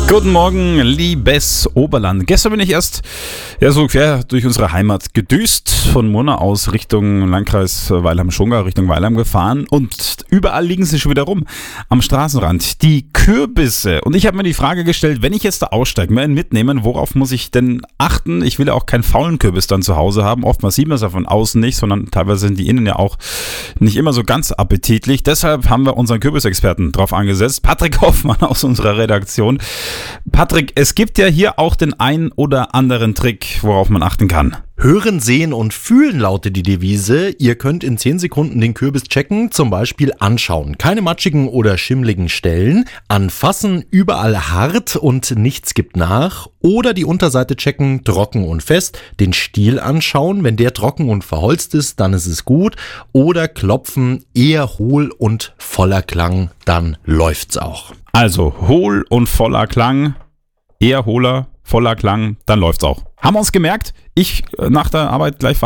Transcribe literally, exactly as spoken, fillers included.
Guten Morgen, liebes Oberland. Gestern bin ich erst ja, so quer durch unsere Heimat gedüst, von Murnau aus Richtung Landkreis Weilheim-Schongau, Richtung Weilheim gefahren und überall liegen sie schon wieder rum, am Straßenrand, die Kürbisse. Und ich habe mir die Frage gestellt, wenn ich jetzt da aussteige, mir einen mitnehmen, worauf muss ich denn achten? Ich will ja auch keinen faulen Kürbis dann zu Hause haben. Oftmals sieht man es ja von außen nicht, sondern teilweise sind die innen ja auch nicht immer so ganz appetitlich. Deshalb haben wir unseren Kürbisexperten drauf angesetzt, Patrick Hoffmann aus unserer Redaktion. Patrick, es gibt ja hier auch den ein oder anderen Trick, worauf man achten kann. Hören, sehen und fühlen lautet die Devise. Ihr könnt in zehn Sekunden den Kürbis checken, zum Beispiel anschauen. Keine matschigen oder schimmligen Stellen. Anfassen, überall hart und nichts gibt nach. Oder die Unterseite checken, trocken und fest. Den Stiel anschauen. Wenn der trocken und verholzt ist, dann ist es gut. Oder klopfen, eher hohl und voller Klang, dann läuft's auch. Also hohl und voller Klang, eher hohler, voller Klang, dann läuft's auch. Haben wir uns gemerkt? Ich nach der Arbeit gleich